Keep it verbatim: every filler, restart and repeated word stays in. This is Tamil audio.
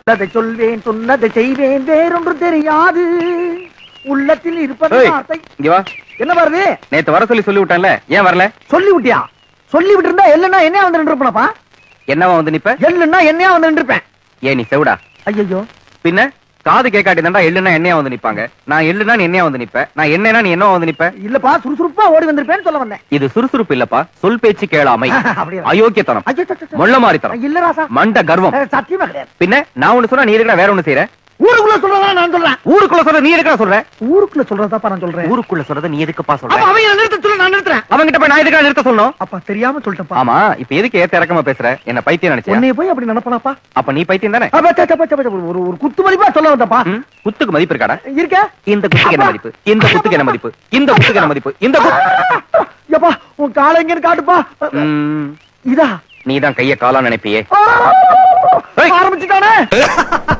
அதை சொல்வேன், சொன்னதை செய்வேன், வேறொன்று தெரியாது. உள்ளத்தில் இருப்பது ஏய், வார்த்தை. இங்க வா. என்ன வருது? நேத்து வர சொல்லி சொல்லி விட்டான்ல, ஏன் வரல? சொல்லி விட்டியா? சொல்லி விட்டு இருந்தா எல்லுன்னா என்னையா வந்து நின்றுப்பா? என்னவா வந்து நிப்ப? எல்லுன்னா என்னையா வந்து நின்றுப்பேன். ஏன் நீ செவிடா? ஐயோ, பின்ன காது கேட்காட்டி தாண்டா எள்ளுனா என்னையா வந்து நிப்பாங்க. நான் எள்ளுனா நீ என்னையா வந்து நிப்ப, நான் என்னன்னா நீ என்னவா வந்து நிப்ப. இல்லப்பா, சுறுசுறுப்பா ஓடி வந்திருப்பேன்னு சொல்ல வந்தேன். இது சுறுசுறுப்பு இல்லப்பா, சொல் பேச்சு கேளாமை, அப்படியா? அயோக்கியத்தனம், ஐயோ, ச, ச, ச. மொள்ள மாறித்தனம், இல்ல ராசா, மண்ட கர்வம். அஹ், சத்தியமா கிடையாது. பின்ன நான் ஒண்ணு சொன்னா நீ இருக்கிற வேற ஒண்ணு செய்யற. ஊருக்குள்ள சொல்றதா நான் சொல்றேன். ஊருக்குள்ள சொல்ற நீ இருக்கிற சொல்ற. ஊருக்குள்ள சொல்றதாப்பா நான் சொல்றேன். ஊருக்குள்ள சொல்றத நீ எதுக்குப்பா அப்ப சொல்ற? அவங்க நிறுத்த சொல்ல நான் நிறுத்துறேன். அவங்கிட்ட போய் நான் எதுக்கா நிறுத்த சொல்லணும்? அப்பா தெரியாம சொல்லிட்டேன்ப்பா. ஆமா, இப்ப எதுக்கு ஏத்த இறக்கமா பேசுற? என்ன பைத்தியம் நினைச்சியா? உன்னைய போய் அப்படி நினைப்பனாப்பா? அப்ப நீ பைத்தியம் தானே? அப்ப, ச, ச, ச, ச, ஒரு ஒரு குத்து மதிப்பா சொல்ல வந்தப்பா. ம்? குத்துக்கு மதிப்பு இருக்காடா? இருக்க இந்த குத்துக்கு என்ன மதிப்பு? இந்த குத்துக்கு என்ன மதிப்பு? இந்த குத்துக்கு என்ன மதிப்பு? இந்த குத்து. எப்பா உன் காலை எங்கன்னு காட்டுப்பா. ம், இதா நீதான் கைய காலா நினைப்பியே. ஆரம்பிச்சுட்டானே.